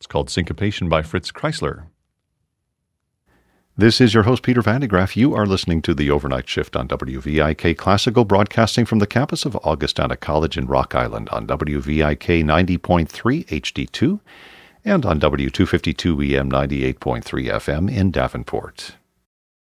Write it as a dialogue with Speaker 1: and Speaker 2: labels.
Speaker 1: It's called Syncopation by Fritz Kreisler.
Speaker 2: This is your host, Peter Van de Graaff. You are listening to The Overnight Shift on WVIK Classical, broadcasting from the campus of Augustana College in Rock Island on WVIK 90.3 HD2 and on W252 EM 98.3 FM in Davenport.